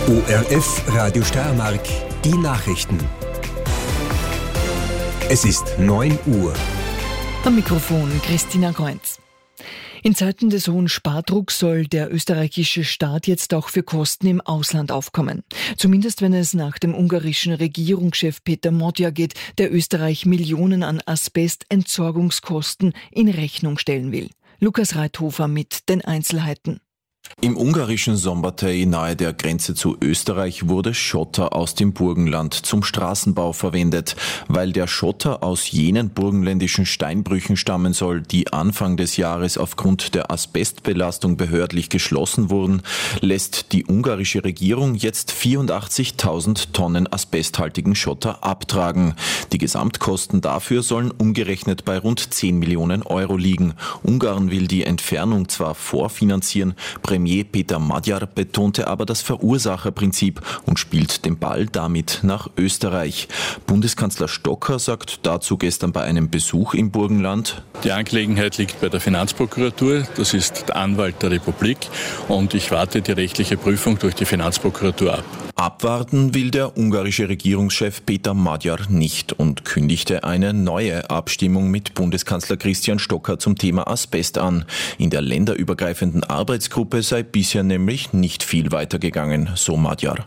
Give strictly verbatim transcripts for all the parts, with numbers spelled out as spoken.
O R F Radio Steiermark, die Nachrichten. Es ist neun Uhr. Am Mikrofon Christina Kreuz. In Zeiten des hohen Spardrucks soll der österreichische Staat jetzt auch für Kosten im Ausland aufkommen. Zumindest wenn es nach dem ungarischen Regierungschef Peter Magyar geht, der Österreich Millionen an Asbestentsorgungskosten in Rechnung stellen will. Lukas Reithofer mit den Einzelheiten. Im ungarischen Szombathely nahe der Grenze zu Österreich wurde Schotter aus dem Burgenland zum Straßenbau verwendet. Weil der Schotter aus jenen burgenländischen Steinbrüchen stammen soll, die Anfang des Jahres aufgrund der Asbestbelastung behördlich geschlossen wurden, lässt die ungarische Regierung jetzt vierundachtzigtausend Tonnen asbesthaltigen Schotter abtragen. Die Gesamtkosten dafür sollen umgerechnet bei rund zehn Millionen Euro liegen. Ungarn will die Entfernung zwar vorfinanzieren, Premier Peter Magyar betonte aber das Verursacherprinzip und spielt den Ball damit nach Österreich. Bundeskanzler Stocker sagt dazu gestern bei einem Besuch im Burgenland: Die Angelegenheit liegt bei der Finanzprokuratur, das ist der Anwalt der Republik, und ich warte die rechtliche Prüfung durch die Finanzprokuratur ab. Abwarten will der ungarische Regierungschef Peter Magyar nicht und kündigte eine neue Abstimmung mit Bundeskanzler Christian Stocker zum Thema Asbest an. In der länderübergreifenden Arbeitsgruppe sei bisher nämlich nicht viel weitergegangen, so Magyar.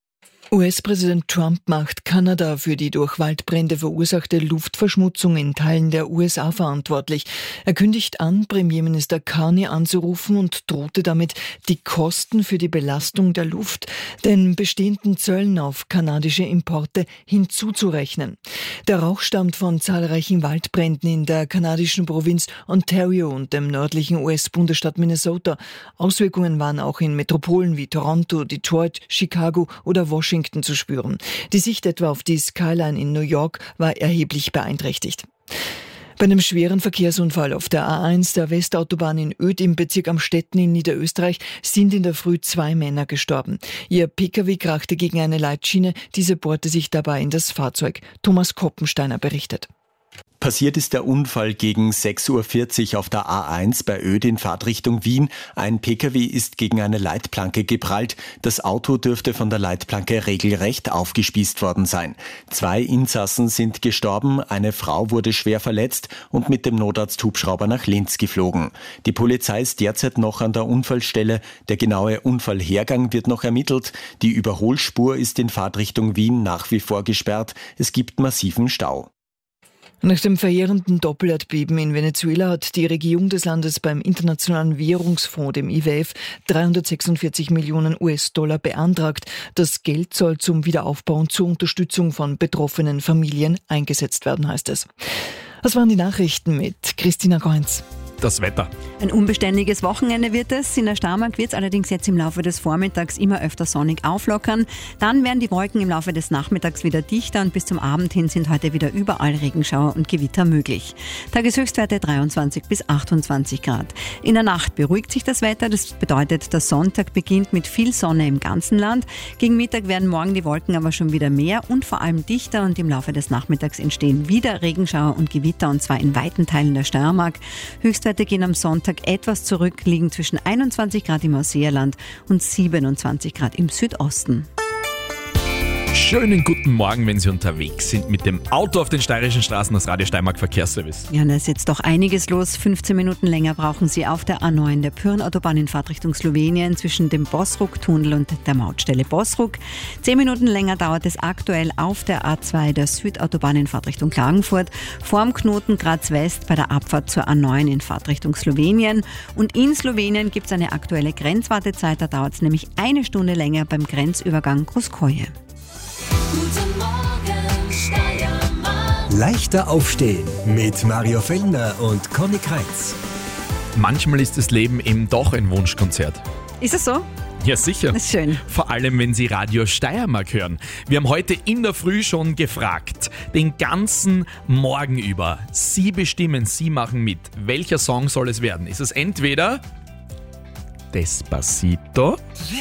U S-Präsident Trump macht Kanada für die durch Waldbrände verursachte Luftverschmutzung in Teilen der U S A verantwortlich. Er kündigt an, Premierminister Carney anzurufen und drohte damit, die Kosten für die Belastung der Luft den bestehenden Zöllen auf kanadische Importe hinzuzurechnen. Der Rauch stammt von zahlreichen Waldbränden in der kanadischen Provinz Ontario und dem nördlichen U S-Bundesstaat Minnesota. Auswirkungen waren auch in Metropolen wie Toronto, Detroit, Chicago oder Washington zu spüren. Die Sicht etwa auf die Skyline in New York war erheblich beeinträchtigt. Bei einem schweren Verkehrsunfall auf der A eins der Westautobahn in Oedt im Bezirk Amstetten in Niederösterreich sind in der Früh zwei Männer gestorben. Ihr Pkw krachte gegen eine Leitschiene, diese bohrte sich dabei in das Fahrzeug. Thomas Koppensteiner berichtet. Passiert ist der Unfall gegen sechs Uhr vierzig auf der A eins bei Oedt in Fahrtrichtung Wien. Ein Pkw ist gegen eine Leitplanke geprallt. Das Auto dürfte von der Leitplanke regelrecht aufgespießt worden sein. Zwei Insassen sind gestorben, eine Frau wurde schwer verletzt und mit dem Notarzthubschrauber nach Linz geflogen. Die Polizei ist derzeit noch an der Unfallstelle. Der genaue Unfallhergang wird noch ermittelt. Die Überholspur ist in Fahrtrichtung Wien nach wie vor gesperrt. Es gibt massiven Stau. Nach dem verheerenden Doppelerdbeben in Venezuela hat die Regierung des Landes beim Internationalen Währungsfonds, dem I W F, dreihundertsechsundvierzig Millionen U S-Dollar beantragt. Das Geld soll zum Wiederaufbau und zur Unterstützung von betroffenen Familien eingesetzt werden, heißt es. Das waren die Nachrichten mit Christina Kreuz. Das Wetter. Ein unbeständiges Wochenende wird es. In der Steiermark wird es allerdings jetzt im Laufe des Vormittags immer öfter sonnig auflockern. Dann werden die Wolken im Laufe des Nachmittags wieder dichter und bis zum Abend hin sind heute wieder überall Regenschauer und Gewitter möglich. Tageshöchstwerte dreiundzwanzig bis achtundzwanzig Grad. In der Nacht beruhigt sich das Wetter. Das bedeutet, der Sonntag beginnt mit viel Sonne im ganzen Land. Gegen Mittag werden morgen die Wolken aber schon wieder mehr und vor allem dichter und im Laufe des Nachmittags entstehen wieder Regenschauer und Gewitter und zwar in weiten Teilen der Steiermark. Höchstwerte gehen am Sonntag etwas zurück, liegen zwischen einundzwanzig Grad im Ausseerland und siebenundzwanzig Grad im Südosten. Schönen guten Morgen, wenn Sie unterwegs sind mit dem Auto auf den steirischen Straßen, das Radio Steiermark Verkehrsservice. Ja, da ist jetzt doch einiges los. fünfzehn Minuten länger brauchen Sie auf der A neun der Pyrenautobahn in Fahrtrichtung Slowenien zwischen dem Bosruck-Tunnel und der Mautstelle Bosruck. Zehn Minuten länger dauert es aktuell auf der A zwei der Südautobahn in Fahrtrichtung Klagenfurt, vorm Knoten Graz West bei der Abfahrt zur A neun in Fahrtrichtung Slowenien. Und in Slowenien gibt es eine aktuelle Grenzwartezeit, da dauert es nämlich eine Stunde länger beim Grenzübergang Kruskoje. Guten Morgen, Steiermark. Leichter aufstehen mit Mario Fellner und Conny Kreitz. Manchmal ist das Leben eben doch ein Wunschkonzert. Ist es so? Ja, sicher. Das ist schön. Vor allem, wenn Sie Radio Steiermark hören. Wir haben heute in der Früh schon gefragt, den ganzen Morgen über. Sie bestimmen, Sie machen mit. Welcher Song soll es werden? Ist es entweder Despacito?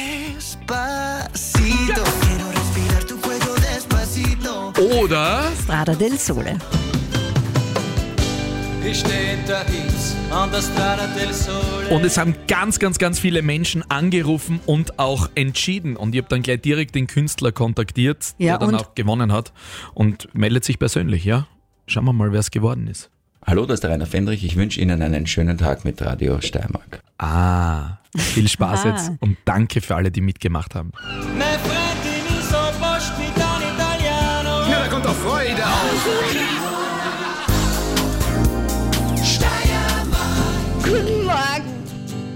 Despacito. Quiero respirar tu cuello despacito. Oder Strada del Sole. Ich steh da Hits Und es haben ganz, ganz, ganz viele Menschen angerufen und auch entschieden. Und ich habe dann gleich direkt den Künstler kontaktiert, ja, der dann auch gewonnen hat und meldet sich persönlich, ja. Schauen wir mal, wer es geworden ist. Hallo, das ist der Rainer Fendrich. Ich wünsche Ihnen einen schönen Tag mit Radio Steiermark. Ah, viel Spaß Ah. jetzt und danke für alle, die mitgemacht haben. Ja, da kommt doch Freude auf.